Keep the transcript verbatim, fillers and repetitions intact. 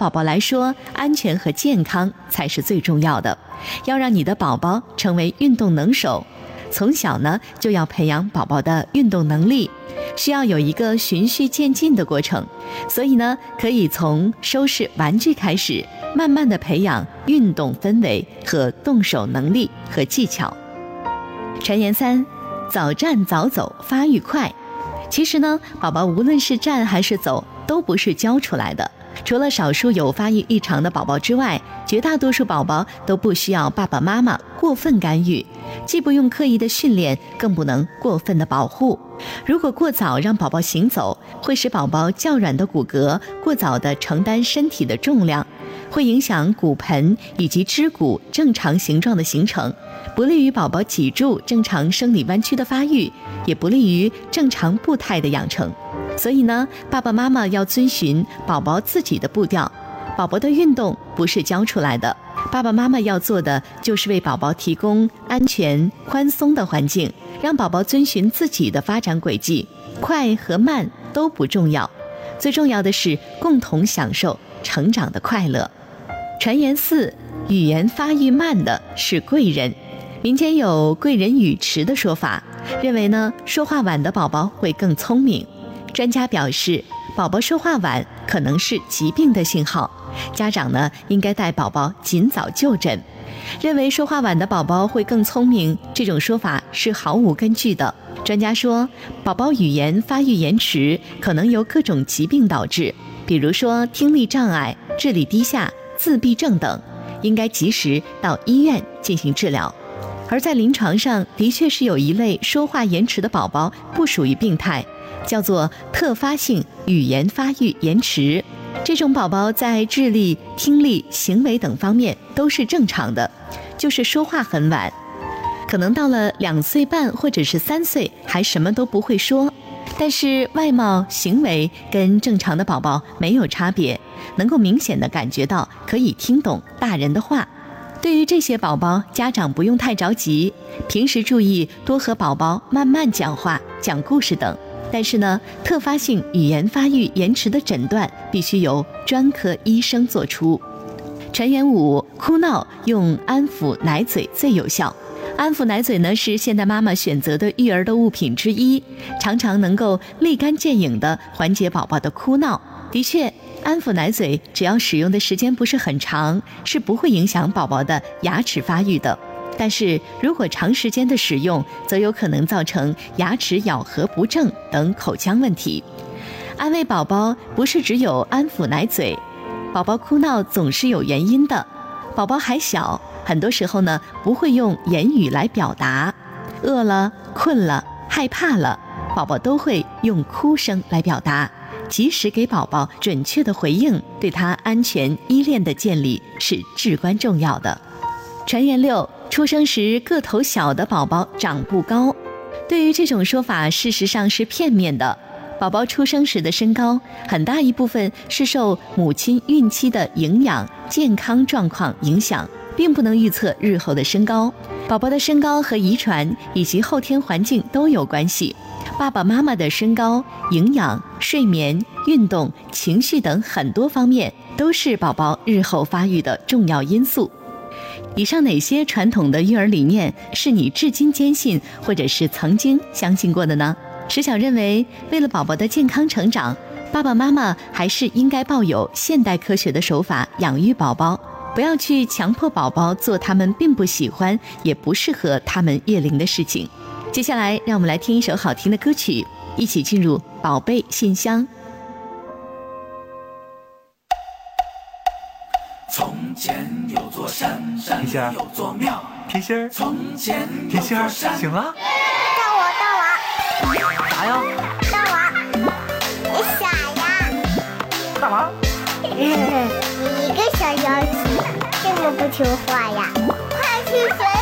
宝宝来说，安全和健康才是最重要的。要让你的宝宝成为运动能手，从小呢就要培养宝宝的运动能力，需要有一个循序渐进的过程。所以呢，可以从收拾玩具开始，慢慢的培养运动氛围和动手能力和技巧。传言三，早站早走发育快。其实呢，宝宝无论是站还是走，都不是教出来的。除了少数有发育异常的宝宝之外，绝大多数宝宝都不需要爸爸妈妈过分干预，既不用刻意的训练，更不能过分的保护。如果过早让宝宝行走，会使宝宝较软的骨骼过早地承担身体的重量，会影响骨盆以及肢骨正常形状的形成，不利于宝宝脊柱正常生理弯曲的发育，也不利于正常步态的养成。所以呢，爸爸妈妈要遵循宝宝自己的步调。宝宝的运动不是教出来的，爸爸妈妈要做的就是为宝宝提供安全宽松的环境，让宝宝遵循自己的发展轨迹，快和慢都不重要，最重要的是共同享受成长的快乐。传言四，语言发育慢的是贵人。民间有贵人语迟的说法，认为呢，说话晚的宝宝会更聪明。专家表示，宝宝说话晚可能是疾病的信号，家长呢应该带宝宝尽早就诊。认为说话晚的宝宝会更聪明，这种说法是毫无根据的。专家说，宝宝语言发育延迟可能由各种疾病导致，比如说听力障碍、智力低下、自闭症等，应该及时到医院进行治疗。而在临床上，的确是有一类说话延迟的宝宝不属于病态，叫做特发性语言发育延迟。这种宝宝在智力、听力、行为等方面都是正常的，就是说话很晚，可能到了两岁半或者是三岁还什么都不会说，但是外貌、行为跟正常的宝宝没有差别，能够明显的感觉到可以听懂大人的话。对于这些宝宝，家长不用太着急，平时注意多和宝宝慢慢讲话、讲故事等。但是呢，特发性语言发育延迟的诊断必须由专科医生做出。传言五，哭闹用安抚奶嘴最有效。安抚奶嘴呢，是现代妈妈选择的育儿的物品之一，常常能够立竿见影地缓解宝宝的哭闹。的确，安抚奶嘴只要使用的时间不是很长，是不会影响宝宝的牙齿发育的。但是如果长时间的使用，则有可能造成牙齿咬合不正等口腔问题。安慰宝宝不是只有安抚奶嘴，宝宝哭闹总是有原因的。宝宝还小，很多时候呢不会用言语来表达，饿了、困了、害怕了，宝宝都会用哭声来表达。及时给宝宝准确的回应，对他安全依恋的建立是至关重要的。传言六，出生时个头小的宝宝长不高。对于这种说法，事实上是片面的。宝宝出生时的身高，很大一部分是受母亲孕期的营养、健康状况影响，并不能预测日后的身高。宝宝的身高和遗传以及后天环境都有关系。爸爸妈妈的身高、营养、睡眠、运动、情绪等很多方面都是宝宝日后发育的重要因素。以上哪些传统的育儿理念是你至今坚信或者是曾经相信过的呢？石晓认为，为了宝宝的健康成长，爸爸妈妈还是应该抱有现代科学的手法养育宝宝，不要去强迫宝宝做他们并不喜欢也不适合他们月龄的事情。接下来让我们来听一首好听的歌曲，一起进入宝贝信箱。 从前有座山，山里有座庙。 甜心儿， 从前甜心儿，醒了？ 到我，到我， 啥呀？ 到我，你傻呀？ 干嘛？ 你一个小妖精，这么不听话呀？快去学